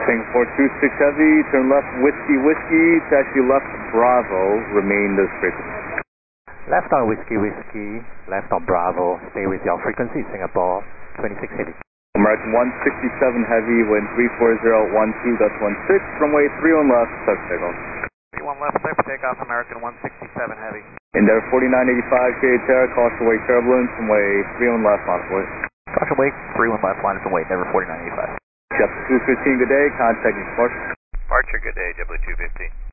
Singapore 26 Heavy, turn left Whiskey Whiskey, taxi left Bravo, remain those frequencies. Left on Whiskey Whiskey, left on Bravo, stay with your frequency, Singapore 26 Heavy. American 167 Heavy, wind 34012.16, runway 31 left, start takeoff. 31 left, clear for takeoff, American 167 Heavy. Endeavour 4985, KHR, caution wake turbulence, runway 31 left, line of way. Caution wake, 31 left, line of way, Endeavour 4985. Jeff 215, good day, contact departure. Departure, good day, W215.